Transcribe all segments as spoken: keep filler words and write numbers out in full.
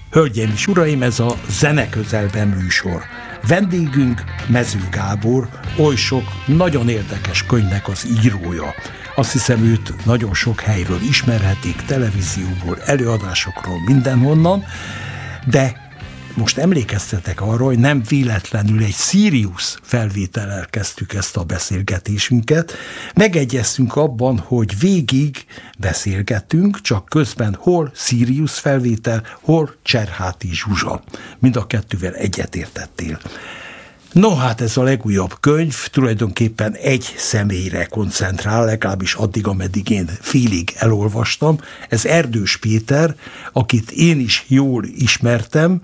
Hölgyeim és uraim, ez a Zene Közelben műsor. Vendégünk Mező Gábor, oly sok nagyon érdekes könyvnek az írója. Azt hiszem, őt nagyon sok helyről ismerhetik, televízióból, előadásokról, mindenhonnan, de most emlékeztetek arra, hogy nem véletlenül egy Sirius felvétellel kezdtük ezt a beszélgetésünket. Megegyeztünk abban, hogy végig beszélgetünk, csak közben hol Sirius felvétel, hol Cserháti Zsuzsa. Mind a kettővel egyetértettél. No, hát ez a legújabb könyv tulajdonképpen egy személyre koncentrál, legalábbis addig, ameddig én félig elolvastam. Ez Erdős Péter, akit én is jól ismertem,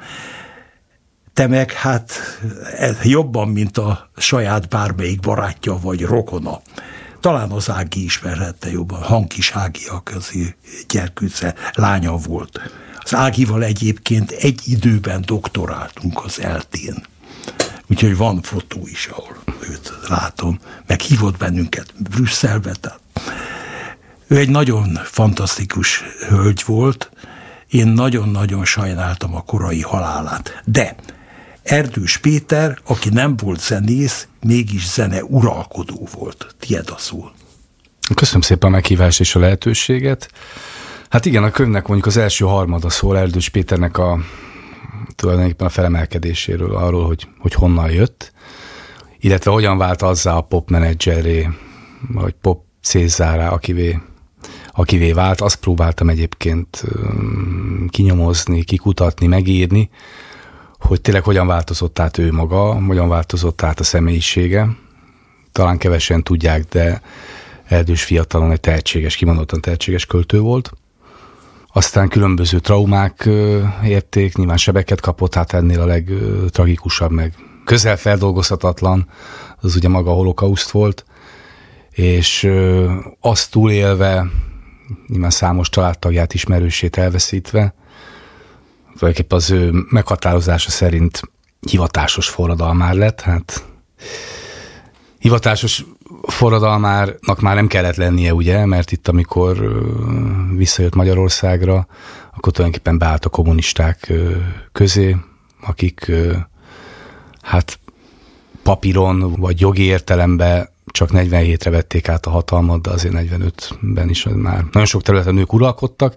te meg hát jobban, mint a saját bármelyik barátja vagy rokona. Talán az Ági ismerhette jobban, Hankis Ágiak, az gyerkőce lánya volt. Az Ágival egyébként egy időben doktoráltunk az eltén. Úgyhogy van fotó is, ahol őt látom, meg hívott bennünket Brüsszelbe. Tehát. Ő egy nagyon fantasztikus hölgy volt, én nagyon-nagyon sajnáltam a korai halálát. De Erdős Péter, aki nem volt zenész, mégis zene uralkodó volt. Tied a szó. Köszönöm szépen a meghívást és a lehetőséget. Hát igen, a könyvnek mondjuk az első harmada szól Erdős Péternek a tulajdonképpen a felemelkedéséről, arról, hogy, hogy honnan jött, illetve hogyan vált azzá a pop menedzserré, vagy pop Cézárrá, akivé, akivé vált. Azt próbáltam egyébként kinyomozni, kikutatni, megírni, hogy tényleg hogyan változott át ő maga, hogyan változott át a személyisége. Talán kevesen tudják, de Erdős fiatalon egy tehetséges, kimondottan tehetséges költő volt. Aztán különböző traumák érték, nyilván sebeket kapott, hát ennél a legtragikusabb, meg közel feldolgozhatatlan, az ugye maga a holokauszt volt, és azt túlélve, nyilván számos családtagját, ismerősét elveszítve, tulajdonképpen az ő meghatározása szerint hivatásos forradalmár lett, hát hivatásos forradalmárnak már nem kellett lennie, ugye, mert itt amikor visszajött Magyarországra, akkor tulajdonképpen beállt a kommunisták közé, akik hát papíron vagy jogi értelemben csak negyvenhétre vették át a hatalmat, de azért negyvenötben is már nagyon sok területen nők uralkodtak.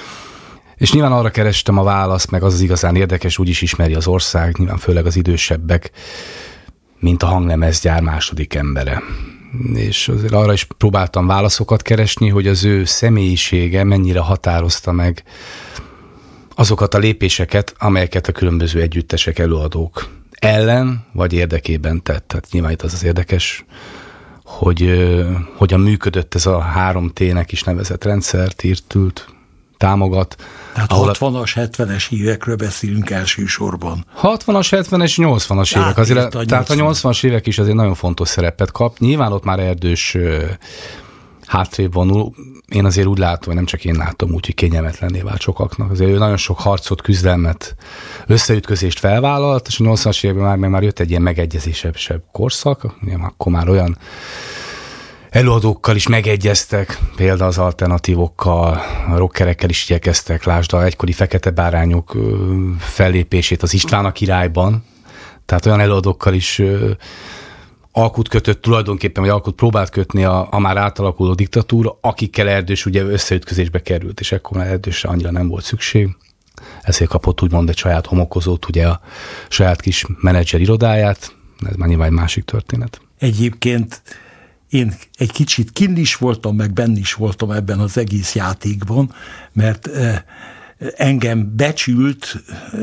És nyilván arra kerestem a választ, meg az az igazán érdekes, úgyis ismeri az ország, nyilván főleg az idősebbek, mint a hanglemezgyár második embere. És azért arra is próbáltam válaszokat keresni, hogy az ő személyisége mennyire határozta meg azokat a lépéseket, amelyeket a különböző együttesek, előadók ellen vagy érdekében tett. Tehát nyilván itt az az érdekes, hogy hogyan működött ez a három té-nek is nevezett rendszer, írtült, támogat. Tehát hatvanas, hetvenes évekről beszélünk elsősorban. hatvanas, hetvenes, nyolcvanas évek. Azért, a tehát a nyolcvanas évek is azért nagyon fontos szerepet kap. Nyilván ott már Erdős uh, hátrébb vonul. Én azért úgy látom, hogy nem csak én látom, úgyhogy kényelmetlenné vált sokaknak. Azért ő nagyon sok harcot, küzdelmet, összeütközést felvállalt, és a nyolcvanas években már, már jött egy ilyen megegyezésebb korszak. Akkor már olyan előadókkal is megegyeztek, például az alternatívokkal, a rockerekkel is igyekeztek, lásd a egykori Fekete Bárányok fellépését az István a királyban, tehát olyan előadókkal is alkut kötött tulajdonképpen, vagy alkut próbált kötni a, a már átalakuló diktatúra, akikkel Erdős ugye összeütközésbe került, és ekkor már Erdősre annyira nem volt szükség. Ezért kapott úgymond egy saját homokozót, ugye a saját kis menedzser irodáját, ez már nyilván egy másik történet. Egyébként én egy kicsit kint is voltam, meg benn is voltam ebben az egész játékban, mert engem becsült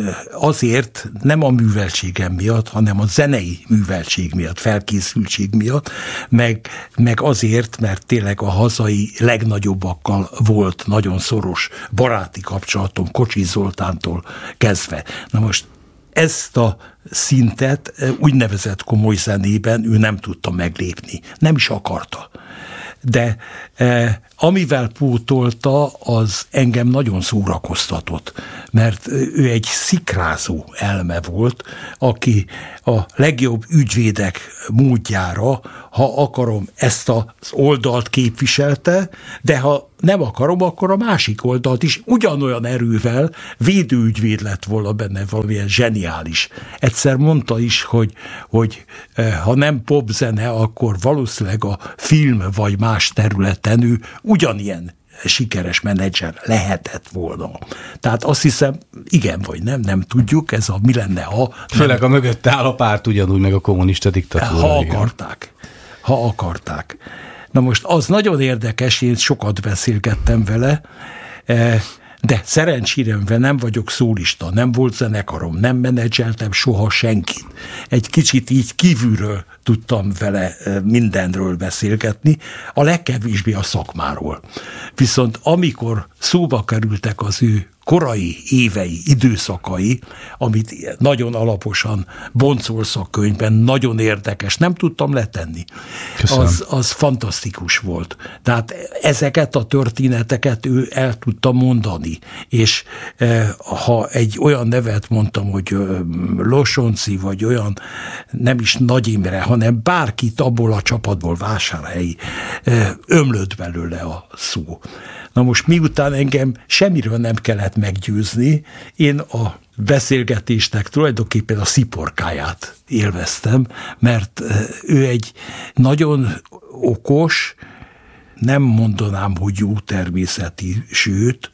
azért nem a műveltségem miatt, hanem a zenei műveltség miatt, felkészültség miatt, meg, meg azért, mert tényleg a hazai legnagyobbakkal volt nagyon szoros baráti kapcsolatom, Kocsis Zoltántól kezdve. Na most ezt a szintet úgynevezett komoly zenében ő nem tudta meglépni, nem is akarta. De eh, amivel pótolta, az engem nagyon szórakoztatott, mert ő egy szikrázó elme volt, aki a legjobb ügyvédek módjára ha akarom, ezt az oldalt képviselte, de ha nem akarom, akkor a másik oldalt is ugyanolyan erővel védőügyvéd lett volna benne, valamilyen zseniális. Egyszer mondta is, hogy, hogy ha nem popzene, akkor valószínűleg a film vagy más területen ő ugyanilyen sikeres menedzser lehetett volna. Tehát azt hiszem, igen vagy nem, nem tudjuk, ez a mi lenne, ha... Főleg a mögötte áll a párt ugyanúgy, meg a kommunista diktatúra. Ha akarták. Ha akarták. Na most az nagyon érdekes, én sokat beszélgettem vele, de szerencsére nem vagyok szólista, nem volt zenekarom, nem menedzseltem soha senkit. Egy kicsit így kívülről tudtam vele mindenről beszélgetni, a legkevésbé a szakmáról. Viszont amikor szóba kerültek az ő korai évei, időszakai, amit nagyon alaposan boncolsz a könyvben, nagyon érdekes, nem tudtam letenni. Az, az fantasztikus volt. Tehát ezeket a történeteket ő el tudta mondani, és eh, ha egy olyan nevet mondtam, hogy eh, Losonci, vagy olyan, nem is Nagy Imre, hanem bárkit abból a csapatból, Vásárhelyi, eh, ömlött belőle a szó. Na most miután engem semmiről nem kellett meggyőzni, én a beszélgetésnek tulajdonképpen a sziporkáját élveztem, mert ő egy nagyon okos, nem mondanám, hogy jó természeti, sőt,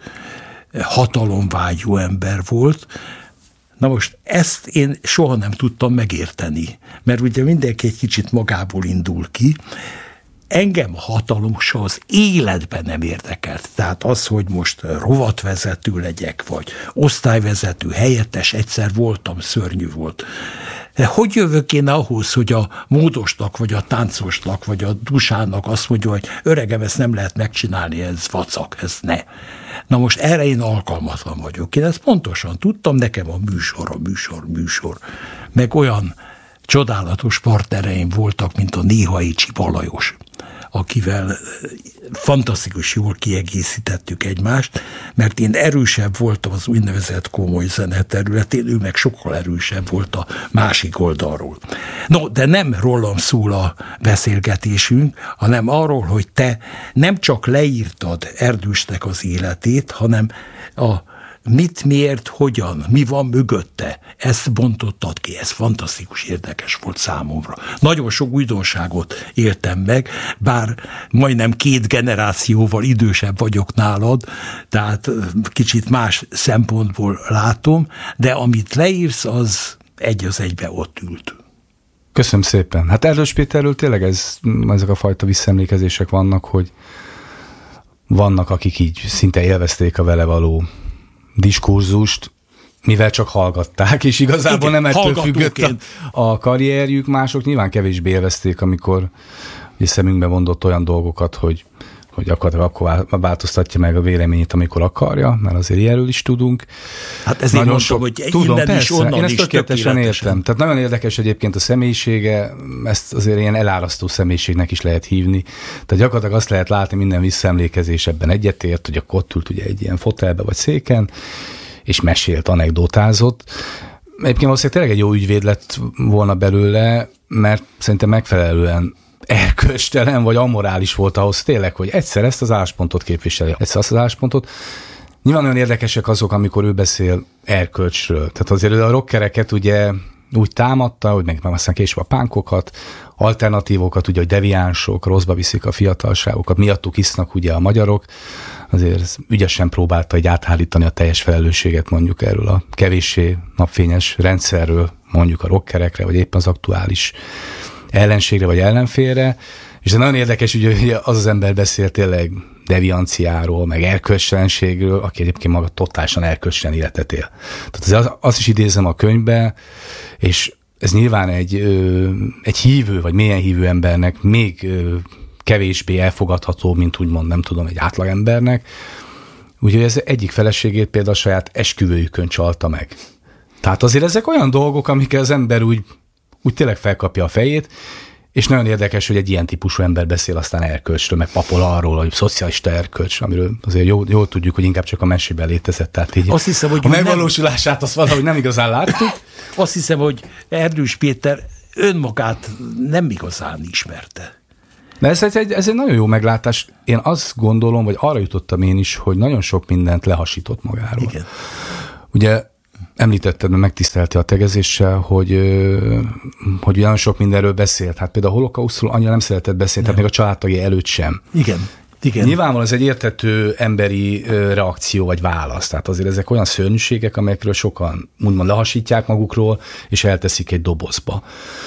hatalomvágyú ember volt. Na most ezt én soha nem tudtam megérteni, mert ugye mindenki egy kicsit magából indul ki. Engem a hatalom se az életben nem érdekelt. Tehát az, hogy most rovatvezető legyek, vagy osztályvezető, helyettes, egyszer voltam, szörnyű volt. Hogy jövök én ahhoz, hogy a módosnak, vagy a táncosnak, vagy a dusának azt mondja, hogy öregem, ezt nem lehet megcsinálni, ez vacak, ez ne. Na most erre én alkalmatlan vagyok. Én ezt pontosan tudtam, nekem a műsor, a műsor, műsor. Meg olyan csodálatos partnereim voltak, mint a néhai Csipa Lajos, akivel fantasztikus jól kiegészítettük egymást, mert én erősebb voltam az úgynevezett komoly zene területén, ő meg sokkal erősebb volt a másik oldalról. No, de nem rólam szól a beszélgetésünk, hanem arról, hogy te nem csak leírtad Erdősnek az életét, hanem a mit, miért, hogyan, mi van mögötte, ezt bontottad ki, ez fantasztikus, érdekes volt számomra. Nagyon sok újdonságot éltem meg, bár majdnem két generációval idősebb vagyok nálad, tehát kicsit más szempontból látom, de amit leírsz, az egy az egybe ott ült. Köszönöm szépen. Hát Erdős Péterről tényleg ez, ezek a fajta visszaemlékezések vannak, hogy vannak, akik így szinte élvezték a vele való diskurzust, mivel csak hallgatták, és igazából igen, nem ettől függött a, a karrierjük, mások nyilván kevésbé élvezték, amikor szemünkbe mondott olyan dolgokat, hogy, hogy akkor, akkor változtatja meg a véleményét, amikor akarja, mert azért ilyenről is tudunk. Hát ezért nagyon mondtam, sok, hogy tudom, innen persze, is, onnan én ezt is tökéletesen értem. Tehát nagyon érdekes egyébként a személyisége, ezt azért ilyen elárasztó személyiségnek is lehet hívni. Tehát gyakorlatilag azt lehet látni, minden visszaemlékezés ebben egyetért, hogy akkor ott ült ugye egy ilyen fotelbe vagy széken, és mesélt, anekdotázott. Egyébként valószínűleg tényleg egy jó ügyvéd lett volna belőle, mert szerintem megfelelően erkölcstelen vagy amorális volt ahhoz tényleg, hogy egyszer ezt az álláspontot képviseli, egyszer azt az álláspontot. Nyilván olyan érdekesek azok, amikor ő beszél erkölcsről. Tehát azért a rockereket ugye úgy támadta, hogy meg, meg aztán később a pánkokat, alternatívokat, ugye, hogy deviánsok, rosszba viszik a fiatalságokat, miattuk isznak ugye a magyarok. Azért ügyesen próbálta így áthárítani a teljes felelősséget mondjuk erről a kevéssé napfényes rendszerről, mondjuk a rockerekre, vagy éppen az aktuális ellenségre vagy ellenfélre, és ez nagyon érdekes, hogy az az ember beszél tényleg devianciáról, meg erkölcstelenségről, aki egyébként maga totálisan erkölcstelen életet él. Tehát az, azt is idézem a könyvbe, és ez nyilván egy, egy hívő, vagy mélyen hívő embernek még kevésbé elfogadható, mint úgymond, nem tudom, egy átlagembernek. Úgyhogy ez egyik feleségét például a saját esküvőjükön csalta meg. Tehát azért ezek olyan dolgok, amikkel az ember úgy úgy tényleg felkapja a fejét, és nagyon érdekes, hogy egy ilyen típusú ember beszél aztán erkölcsről, meg papol arról, hogy szocialista erkölcs, amiről azért jól, jól tudjuk, hogy inkább csak a mesében létezett. Tehát így azt hiszem, hogy a megvalósulását azt valahogy nem igazán láttuk. Azt hiszem, hogy Erdős Péter önmagát nem igazán ismerte. De ez egy, ez egy nagyon jó meglátás. Én azt gondolom, vagy arra jutottam én is, hogy nagyon sok mindent lehasított magáról. Igen. Ugye említetted, mert megtisztelti a tegezéssel, hogy, hogy nagyon sok mindenről beszélt. Hát például a holokausztról annyira nem szeretett beszélni, tehát még a családtagja előtt sem. Igen. Igen. Nyilvánvalóan ez egy érthető emberi reakció vagy válasz. Tehát azért ezek olyan szörnyűségek, amelyekről sokan úgymond lehasítják magukról, és elteszik egy dobozba.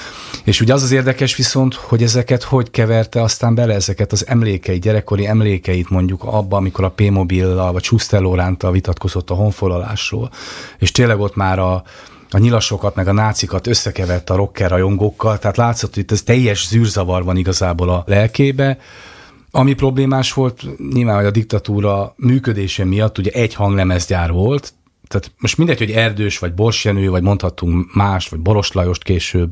És ugye az az érdekes viszont, hogy ezeket hogy keverte aztán bele, ezeket az emlékeit, gyerekkori emlékeit mondjuk abba, amikor a P-Mobillal vagy Schuster Lorántal vitatkozott a honfoglalásról, és tényleg ott már a, a nyilasokat, meg a nácikat összekeverte a rocker rajongókkal, tehát látszott, hogy itt ez teljes zűrzavar van igazából a lelkébe. Ami problémás volt, nyilván, hogy a diktatúra működése miatt ugye egy hanglemezgyár volt, tehát most mindegy, hogy Erdős, vagy Bors Jenő, vagy mondhatunk más, vagy Boros Lajost később,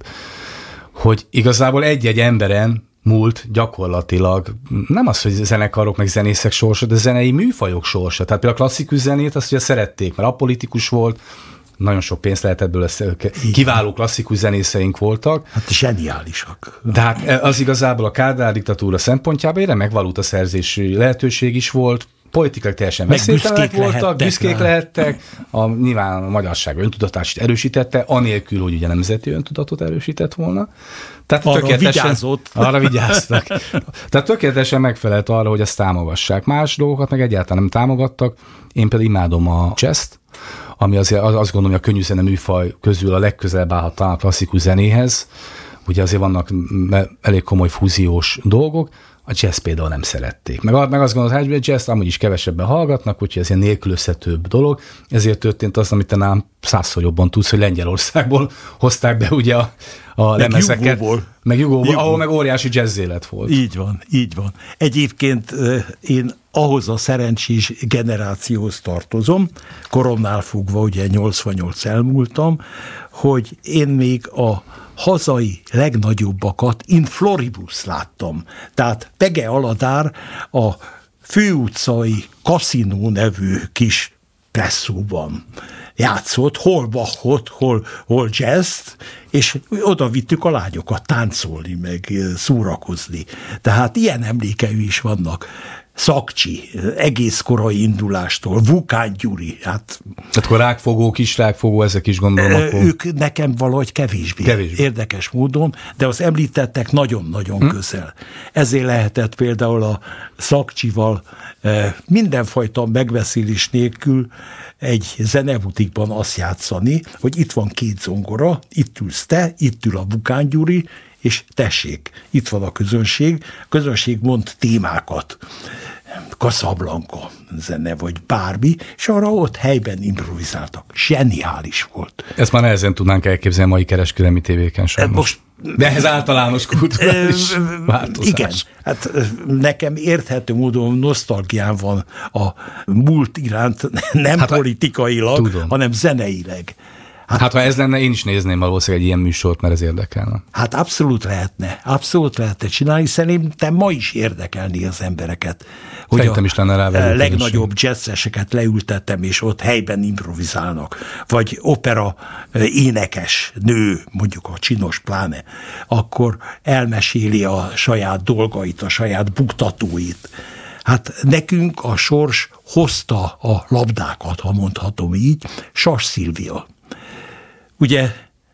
hogy igazából egy-egy emberen múlt gyakorlatilag nem az, hogy zenekarok meg zenészek sorsa, de zenei műfajok sorsa. Tehát például a klasszikus zenét azt ugye szerették, mert apolitikus volt, nagyon sok pénzt lehetett belőle, kiváló klasszikus zenészeink voltak. Hát zseniálisak. De hát az igazából a Kádár diktatúra szempontjában egy remek valutaszerzési lehetőség is volt, politikai teljesen veszélytelenek voltak, lehettek, büszkék lehettek, a, nyilván a magyarság öntudatát erősítette, anélkül, hogy ugye nemzeti öntudatot erősített volna. Tehát arra tökéletesen, vigyázott. Arra vigyáztak. Tehát tökéletesen megfelelt arra, hogy ezt támogassák. Más dolgokat meg egyáltalán nem támogattak. Én például imádom a jazzt, ami azért azt gondolom, hogy a könnyű zene műfaj közül a legközelebb állhat a klasszikus zenéhez. Ugye azért vannak elég komoly fúziós dolgok, a jazz például nem szerették. Meg, meg azt gondolod, hogy a jazz amúgy is kevesebben hallgatnak, úgyhogy ez ilyen nélkülözhetőbb dolog. Ezért történt az, amit te nám százszor jobban tudsz, hogy Lengyelországból hozták be ugye a, a meg lemezeket. Jugóból. Meg Jugóból, Jugó. Ahol meg óriási jazz élet volt. Így van, így van. Egyébként én ahhoz a szerencsés generációhoz tartozom, koromnál fogva, ugye nyolcvannyolc elmúltam, hogy én még a hazai legnagyobbakat in floribus láttam. Tehát Pege Aladár a főutcai kaszinó nevű kis presszóban játszott, hol Bachot, hol, hol jazzt, és oda vittük a lányokat táncolni, meg szórakozni. Tehát ilyen emlékei is vannak. Szakcsi, egész korai indulástól, Vukán Gyuri. Hát, tehát akkor rákfogó, kis rákfogó, ezek is gondolom akkor. Ők nekem valahogy kevésbé, kevésbé érdekes módon, de az említettek nagyon-nagyon hm? közel. Ezért lehetett például a Szakcsival mindenfajta megbeszélés nélkül egy zenebutikban azt játszani, hogy itt van két zongora, itt ülsz te, itt ül a Vukán Gyuri, és tessék, itt van a közönség, a közönség mond témákat, Casablanca zene, vagy bármi, és arra ott helyben improvizáltak. Zseniális volt. Ezt már nehezen tudnánk elképzelni a mai kereskedelmi tévéken sajnos. Most, de ez általános kulturális változás. Igen, hát nekem érthető módon nosztalgián van a múlt iránt, nem hát, politikailag, tudom. hanem zeneileg. Hát, hát ha ez lenne, én is nézném valószínűleg egy ilyen műsort, mert ez érdekelne. Hát abszolút lehetne, abszolút lehetne csinálni, szerintem ma is érdekelni az embereket. Hogy szerintem is lenne rá a legnagyobb jazzeseket leültettem, és ott helyben improvizálnak. Vagy opera énekes nő, mondjuk a csinos pláne, akkor elmeséli a saját dolgait, a saját buktatóit. Hát nekünk a sors hozta a labdákat, ha mondhatom így, Sas Szilvia. Ugye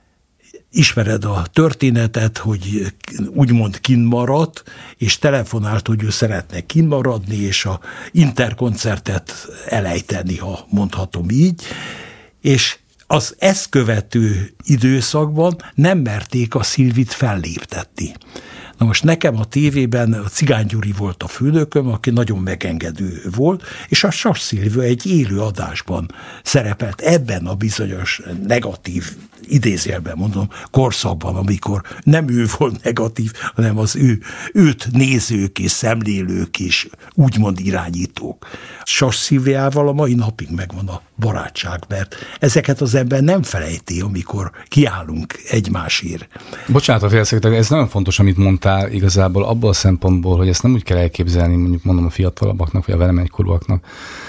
ismered a történetet, hogy úgymond kint maradt, és telefonált, hogy ő szeretne kint maradni, és a interkoncertet elejteni, ha mondhatom így, és az ezt követő időszakban nem merték a Szilvit felléptetni. Na most nekem a tévében a Cigány Gyuri volt a főnököm, aki nagyon megengedő volt, és a Sas Szilvia egy élő adásban szerepelt ebben a bizonyos negatív, idézőjelben mondom, korszakban, amikor nem ő volt negatív, hanem az ő, őt nézők és szemlélők és úgymond irányítók. Sas Szilviával a mai napig megvan a barátság, mert ezeket az ember nem felejti, amikor kiállunk egymásért. Bocsánat, a félszegtek, ez nagyon fontos, amit mondtál igazából abból a szempontból, hogy ezt nem úgy kell elképzelni, mondjuk mondom a fiatalabbaknak, vagy a velem egykorúaknak,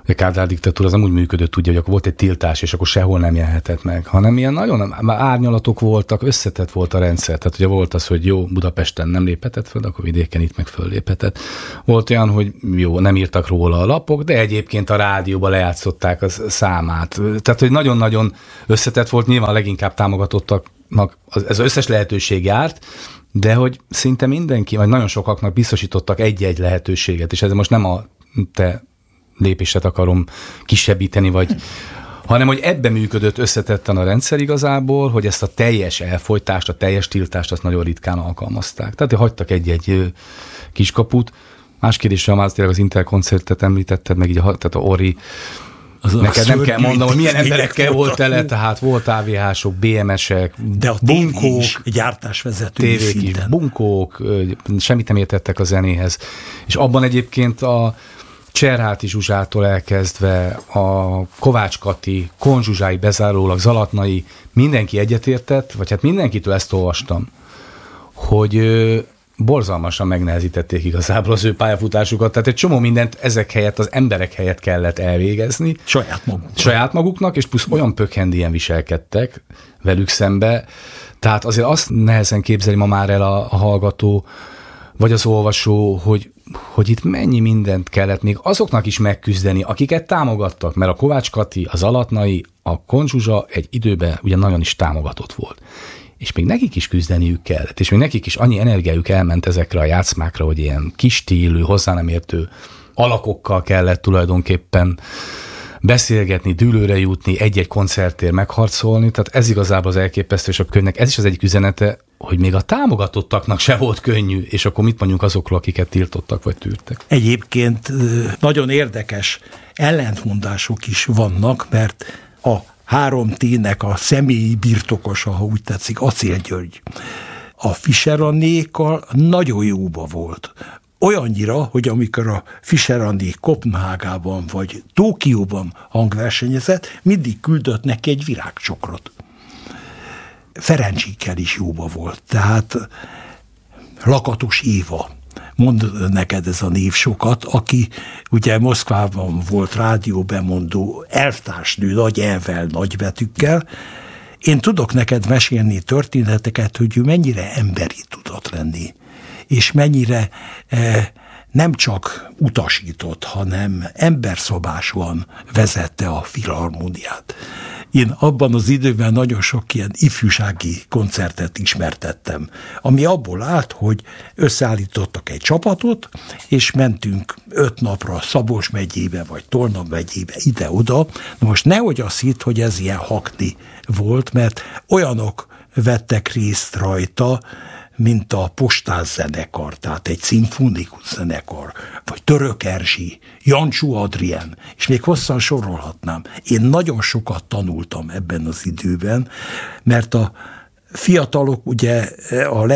A Kádár diktatúra az nem úgy működött, ugye, hogy akkor volt egy tiltás, és akkor sehol nem jelenhetett meg, hanem ilyen nagyon árnyalatok voltak, összetett volt a rendszer. Tehát ugye volt az, hogy jó, Budapesten nem léphetett föl, akkor vidéken itt meg fölléphetett. Volt olyan, hogy jó, nem írtak róla a lapok, de egyébként a rádióban lejátszották a számát. Tehát, hogy nagyon-nagyon összetett volt, nyilván a leginkább támogatottaknak ez az összes lehetőség járt, de hogy szinte mindenki, vagy nagyon sokaknak biztosítottak egy-egy lehetőséget, és ez most nem a te lépéset akarom kisebbíteni, vagy, hanem hogy ebben működött összetetten a rendszer igazából, hogy ezt a teljes elfojtást, a teljes tiltást azt nagyon ritkán alkalmazták. Tehát hagytak egy-egy kiskaput. Más kérdésre, már tényleg az Interkoncertet említetted, meg így a, tehát a Ori, az neked nem kell mondanom, hogy milyen emberekkel volt tele, tehát volt á vé hások, bé em esek, de a bunkók, gyártásvezetői tévék is, bunkók, semmit nem értettek a zenéhez. És abban egyébként a Cserháti Zsuzsától elkezdve a Kovács Kati, Kohn Zsuzsái bezárólag, Zalatnai, mindenki egyetértett, vagy hát mindenkitől ezt olvastam, hogy borzalmasan megnehezítették igazából az ő pályafutásukat, tehát egy csomó mindent ezek helyett, az emberek helyett kellett elvégezni. Saját maguknak. Saját maguknak, és plusz olyan pökhendien viselkedtek velük szembe, tehát azért azt nehezen képzeli ma már el a, a hallgató, vagy az olvasó, hogy, hogy itt mennyi mindent kellett még azoknak is megküzdeni, akiket támogattak, mert a Kovács Kati, az Zalatnai, a Kohn Zsuzsa egy időben ugye nagyon is támogatott volt. És még nekik is küzdeniük kellett, és még nekik is annyi energiájuk elment ezekre a játszmákra, hogy ilyen kis stílű, hozzá nem értő alakokkal kellett tulajdonképpen beszélgetni, dűlőre jutni, egy-egy koncertért megharcolni, tehát ez igazából az elképesztő, és a könyvnek ez is az egyik üzenete, hogy még a támogatottaknak se volt könnyű, és akkor mit mondjunk azokról, akiket tiltottak vagy tűrtek. Egyébként nagyon érdekes ellentmondások is vannak, mert a három T-nek a személyi birtokosa, ha úgy tetszik, Acél György, a Fischer Annékkal nagyon jóba volt. Olyannyira, hogy amikor a Fischer Anné Koppenhágában vagy Tokióban hangversenyezett, mindig küldött neki egy virágcsokrot. Ferencsikkel is jóba volt. Tehát Lakatos Éva, mond neked ez a név sokat, aki ugye Moszkvában volt rádióbemondó elvtársnő, nagy elvel, nagybetűkkel. Én tudok neked mesélni történeteket, hogy ő mennyire emberi tudott lenni, és mennyire eh, nem csak utasított, hanem emberszabásúan vezette a filharmóniát. Én abban az időben nagyon sok ilyen ifjúsági koncertet ismertettem, ami abból állt, hogy összeállítottak egy csapatot, és mentünk öt napra Szabolcs megyébe, vagy Tolna megyébe, ide-oda. Na most nehogy azt hitt, hogy ez ilyen hakni volt, mert olyanok vettek részt rajta, mint a Postás zenekar, tehát egy szimfonikus zenekar, vagy Török Erzsi, Jancsú Adrien, és még hosszan sorolhatnám. Én nagyon sokat tanultam ebben az időben, mert a fiatalok ugye a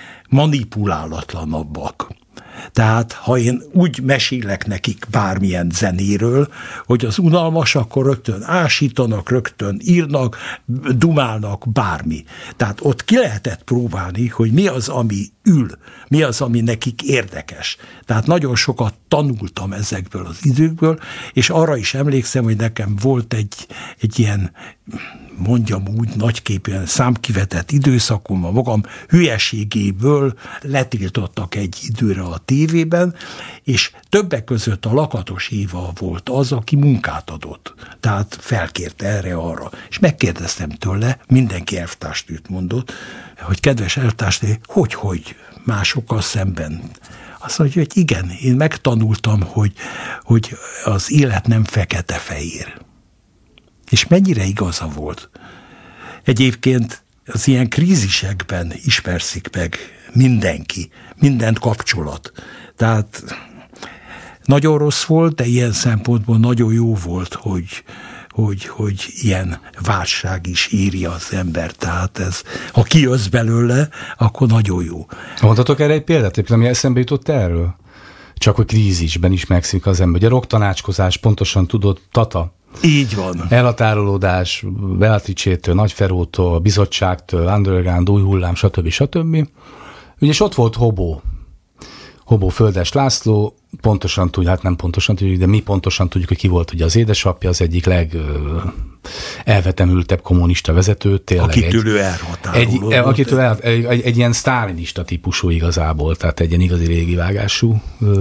legmanipulálatlanabbak. Tehát, ha én úgy mesélek nekik bármilyen zenéről, hogy az unalmas, akkor rögtön ásítanak, rögtön írnak, dumálnak, bármi. Tehát ott ki lehetett próbálni, hogy mi az, ami ül, mi az, ami nekik érdekes. Tehát nagyon sokat tanultam ezekből az időkből, és arra is emlékszem, hogy nekem volt egy, egy ilyen, mondjam úgy, nagyképűen számkivetett időszakom, a magam hülyeségéből letiltottak egy időre a tévében, és többek között a Lakatos Éva volt az, aki munkát adott. Tehát felkérte erre-arra. És megkérdeztem tőle, mindenki elvtársnőt mondott, hogy kedves elvtársnő, hogy-hogy másokkal szemben? Azt mondja, hogy igen, én megtanultam, hogy, hogy az élet nem fekete-fehér. És mennyire igaza volt. Egyébként az ilyen krízisekben ismerszik meg mindenki, minden kapcsolat. Tehát nagyon rossz volt, de ilyen szempontból nagyon jó volt, hogy, hogy, hogy ilyen válság is éri az ember. Tehát ez, ha kijössz belőle, akkor nagyon jó. Mondhatok erre egy példát, ami eszembe jutott erről? Csak hogy krízisben is megszik az ember. Ugye rocktanácskozás, pontosan tudod, Tata. Így van. Elhatárolódás Beatrice-től, Nagyferótól, bizottságtól, underground, új hullám, stb. stb. Ugye és ott volt Hobó. Hobó Földes László, pontosan tudjuk, hát nem pontosan tudjuk, de mi pontosan tudjuk, hogy ki volt ugye az édesapja, az egyik leg elvetemültebb kommunista vezető, tényleg. Akitől ő elhatárolódott. Egy, akitől el, egy, egy, egy ilyen sztálinista típusú igazából, tehát egy ilyen igazi régi vágású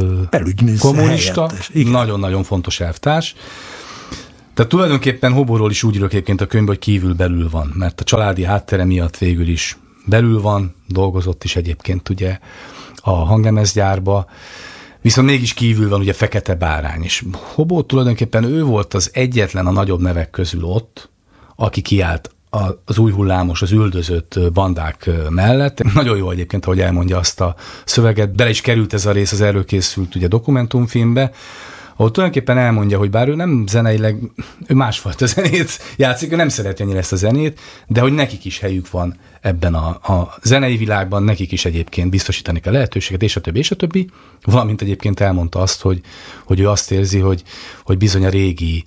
kommunista, nagyon-nagyon fontos elvtárs. Tehát tulajdonképpen Hobóról is úgy írok egyébként a könyvben, hogy kívül belül van, mert a családi háttere miatt végül is belül van, dolgozott is egyébként ugye a hanglemezgyárba, viszont mégis kívül van ugye Fekete Bárány, és Hobó tulajdonképpen ő volt az egyetlen a nagyobb nevek közül ott, aki kiállt az új hullámos, az üldözött bandák mellett. Nagyon jó egyébként, ahogy elmondja azt a szöveget, bele is került ez a rész az erről készült ugye dokumentumfilmbe, ahol tulajdonképpen elmondja, hogy bár ő nem zeneileg, ő másfajta zenét játszik, ő nem szereti ennyire ezt a zenét, de hogy nekik is helyük van ebben a, a zenei világban, nekik is egyébként biztosítani kell lehetőséget, és a többi, és a többi. Valamint egyébként elmondta azt, hogy, hogy ő azt érzi, hogy, hogy bizony a régi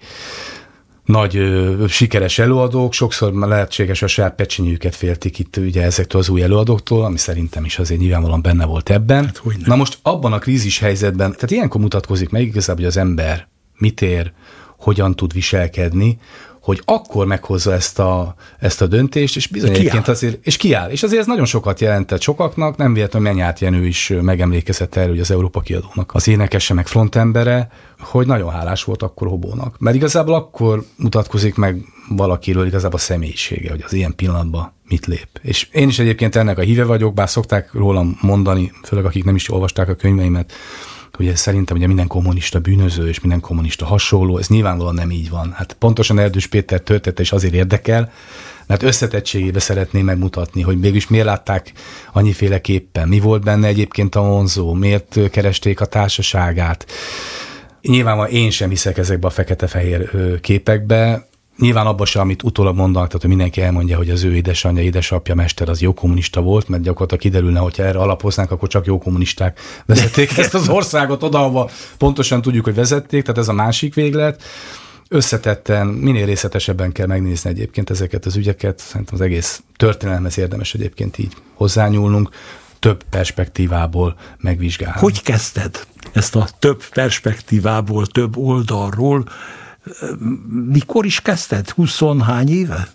nagy ö, sikeres előadók, sokszor lehetséges a saját pecsinyüket féltik itt ugye ezektől az új előadóktól, ami szerintem is azért nyilvánvalóan benne volt ebben. Hát, na most abban a krízis helyzetben, tehát ilyenkor mutatkozik meg igazából, hogy az ember mit ér, hogyan tud viselkedni, hogy akkor meghozza ezt a, ezt a döntést, és bizony egyébként azért, és kiáll. És azért ez nagyon sokat jelentett sokaknak, nem véletlenül Mennyát Jenő is megemlékezett erről, hogy az Európa Kiadónak az énekese, meg frontembere, hogy nagyon hálás volt akkor Hobónak. Mert igazából akkor mutatkozik meg valakiről igazából a személyisége, hogy az ilyen pillanatban mit lép. És én is egyébként ennek a híve vagyok, bár szokták rólam mondani, főleg akik nem is olvasták a könyveimet, ugye szerintem ugye minden kommunista bűnöző, és minden kommunista hasonló, ez nyilvánvalóan nem így van. Hát pontosan Erdős Péter története is azért érdekel, mert összetettségébe szeretném megmutatni, hogy mégis miért látták annyiféleképpen, mi volt benne egyébként a vonzó, miért keresték a társaságát. Nyilvánvalóan én sem hiszek ezekbe a fekete-fehér képekbe, nyilván abban sem, amit utólag mondanak, tehát hogy mindenki elmondja, hogy az ő édesanyja, édesapja, mester az jó kommunista volt, mert gyakorlatilag kiderülne, hogyha erre alapoznánk, akkor csak jó kommunisták vezették ezt az országot oda, ahova pontosan tudjuk, hogy vezették, tehát ez a másik véglet. Összetetten, minél részletesebben kell megnézni egyébként ezeket az ügyeket, szerintem az egész történelemhez érdemes egyébként így hozzányúlnunk, több perspektívából megvizsgálni. Hogy kezdted ezt a több perspektívából, több oldalról? Mikor is kezdted? Huszonhány éve?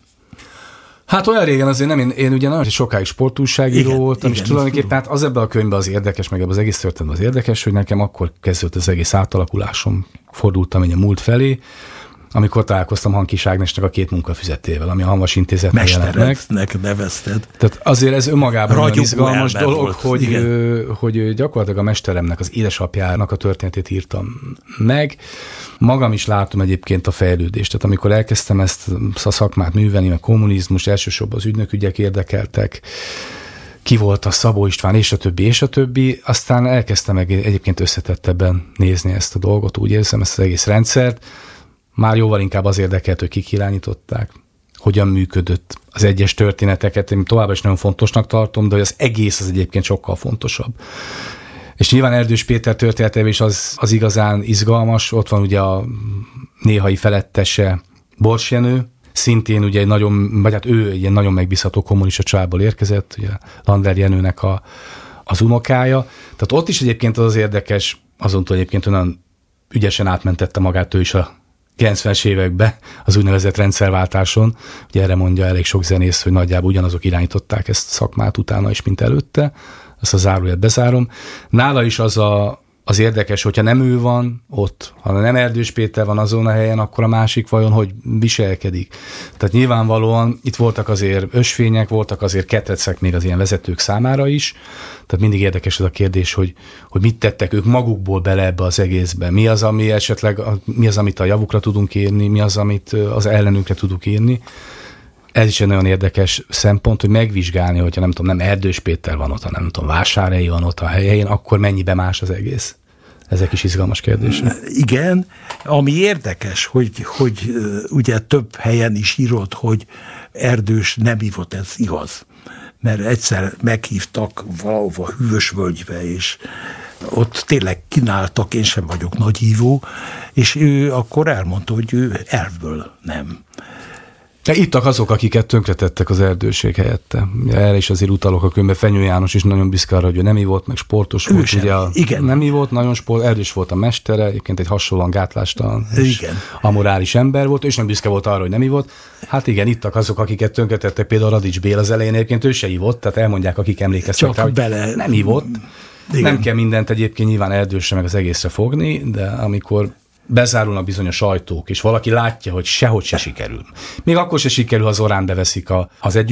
Hát olyan régen azért nem, én, én ugye nagyon sokáig sportújságíró igen, voltam, igen, és tulajdonképpen hát az ebben a könyvben az érdekes, meg ebben az egész történetben az érdekes, hogy nekem akkor kezdődött az egész átalakulásom, fordultam egy a múlt felé, amikor találkoztam Hankis Ágnesnek a Két munkafüzetével, ami a Hamvas Intézetben jelent meg. Mesterednek nevezted. Tehát azért ez önmagában nagyon izgalmas dolog, volt, hogy, ő, hogy gyakorlatilag a mesteremnek, az édesapjának a történetét írtam meg. Magam is látom egyébként a fejlődést. Tehát amikor elkezdtem ezt a szakmát művelni, meg kommunizmus, elsősorban az ügynökügyek érdekeltek, ki volt a Szabó István, és a többi, és a többi, aztán elkezdtem meg egyébként összetettebben nézni ezt a dolgot, úgy érzem, ezt az egész rendszert. Már jóval inkább az érdekelt, hogy kik irányították, hogyan működött az egyes történeteket, én továbbra is nagyon fontosnak tartom, de hogy az egész az egyébként sokkal fontosabb. És nyilván Erdős Péter történetében is az, az igazán izgalmas, ott van ugye a néhai felettese Bors Jenő, szintén ugye egy nagyon, vagy hát ő egy ilyen nagyon megbízható kommunista családból érkezett, ugye Lander Jenőnek a, az unokája. Tehát ott is egyébként az, az érdekes, azontól egyébként olyan ügyesen átmentette magát ő is a kilencvenes években az úgynevezett rendszerváltáson. Ugye erre mondja elég sok zenész, hogy nagyjából ugyanazok irányították ezt a szakmát utána is, mint előtte. Ezt a záróját bezárom. Nála is az a, az érdekes, hogyha nem ő van ott, hanem nem Erdős Péter van azon a helyen, akkor a másik vajon hogy viselkedik. Tehát nyilvánvalóan itt voltak azért ösvények, voltak azért ketrecek még az ilyen vezetők számára is. Tehát mindig érdekes ez a kérdés, hogy, hogy mit tettek ők magukból bele ebbe az egészbe. Mi az, ami esetleg, mi az, amit a javukra tudunk írni, mi az, amit az ellenünkre tudunk írni. Ez is egy nagyon érdekes szempont, hogy megvizsgálni, hogyha nem tudom, nem Erdős Péter van ott, hanem nem tudom, Vásárhelyi van ott a helyén, akkor mennyibe más az egész? Ezek is izgalmas kérdések. Igen, ami érdekes, hogy, hogy ugye több helyen is írod, hogy Erdős nem ívott, ez igaz. Mert egyszer meghívtak valahova Hűvösvölgybe, és ott tényleg kínáltak, én sem vagyok nagyívó, és ő akkor elmondta, hogy ő elvből nem. De ittak azok, akiket tönkretettek az erdőség helyette. Erre is azért utalok a könyvben. Fenyő János is nagyon büszke arra, hogy ő nem ivott, meg sportos ő volt. Sem. Ugye a, igen. Nem ivott, nagyon sport, erdős volt a mestere, egyébként egy hasonlóan gátlástalan és igen. amorális ember volt, és nem büszke volt arra, hogy nem ivott. Hát igen, ittak azok, akiket tönkretettek, például Radics Béla az elején, egyébként ő se ivott, tehát elmondják, akik emlékeztek rá, hogy bele... nem ivott. Igen. Nem kell mindent egyébként nyilván erdősre meg az egészre fogni, de amikor bezárulnak bizonyos ajtók, és valaki látja, hogy sehogy se sikerül. Még akkor se sikerül, ha az orrán beveszik a, az egy